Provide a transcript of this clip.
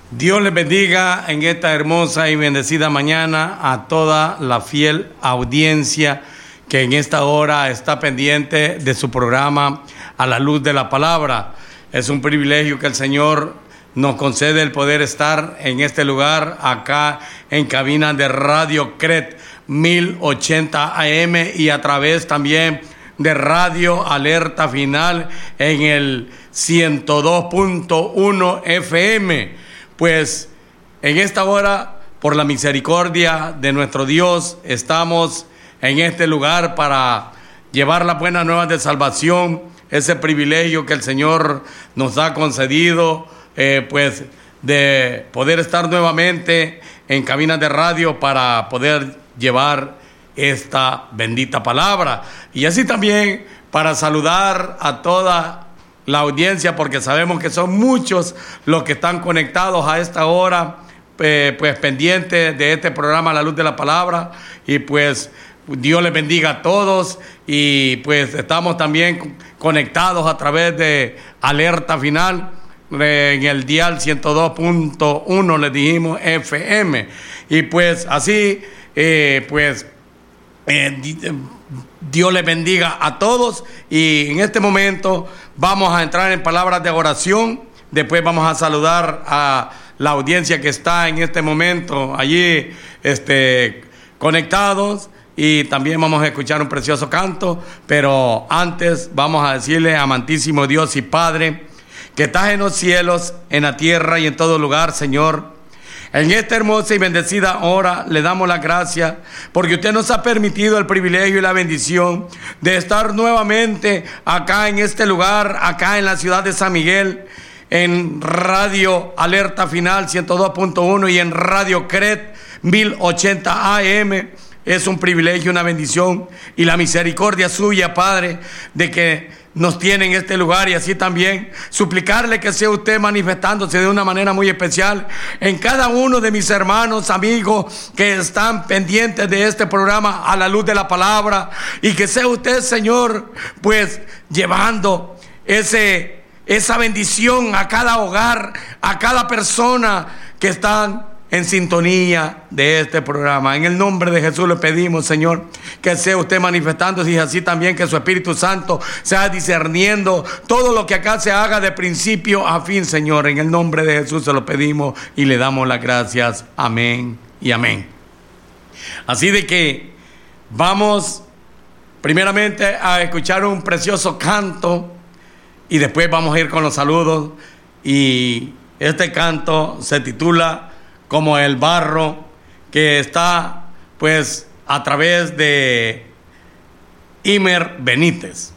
Dios les bendiga en esta hermosa y bendecida mañana a toda la fiel audiencia que en esta hora está pendiente de su programa A la Luz de la Palabra. Es un privilegio que el Señor nos concede el poder estar en este lugar, acá en cabina de Radio CRET 1080 AM y a través también de Radio Alerta Final en el 102.1 FM. Pues en esta hora, por la misericordia de nuestro Dios, estamos en este lugar para llevar las buenas nuevas de salvación, ese privilegio que el Señor nos ha concedido, pues de poder estar nuevamente en cabinas de radio para poder llevar esta bendita palabra. Y así también para saludar a toda la audiencia, porque sabemos que son muchos los que están conectados a esta hora, pues pendientes de este programa La Luz de la Palabra, y pues Dios les bendiga a todos, y pues estamos también conectados a través de Alerta Final, en el dial 102.1, les dijimos FM, y pues así, Dios les bendiga a todos, y en este momento vamos a entrar en palabras de oración. Después vamos a saludar a la audiencia que está en este momento allí conectados, y también vamos a escuchar un precioso canto. Pero antes vamos a decirle: amantísimo Dios y Padre, que estás en los cielos, en la tierra y en todo lugar, Señor, en esta hermosa y bendecida hora le damos las gracias porque usted nos ha permitido el privilegio y la bendición de estar nuevamente acá en este lugar, acá en la ciudad de San Miguel, en Radio Alerta Final 102.1 y en Radio CRET 1080 AM. Es un privilegio, una bendición y la misericordia suya, Padre, de que nos tiene en este lugar, y así también suplicarle que sea usted manifestándose de una manera muy especial en cada uno de mis hermanos, amigos que están pendientes de este programa A la Luz de la Palabra, y que sea usted, Señor, pues llevando esa bendición a cada hogar, a cada persona que están en sintonía de este programa. En el nombre de Jesús le pedimos, Señor, que sea usted manifestándose, y así también que su Espíritu Santo sea discerniendo todo lo que acá se haga de principio a fin, Señor. En el nombre de Jesús se lo pedimos y le damos las gracias. Amén y amén. Así de que vamos primeramente a escuchar un precioso canto, y después vamos a ir con los saludos. Y este canto se titula Como el barro, que está pues a través de Imer Benítez.